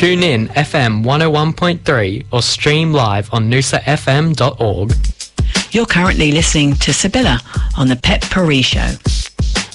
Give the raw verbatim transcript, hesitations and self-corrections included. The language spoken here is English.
Tune in F M one oh one point three or stream live on noosa f m dot org. You're currently listening to Sibylla on the Pet Paris Show.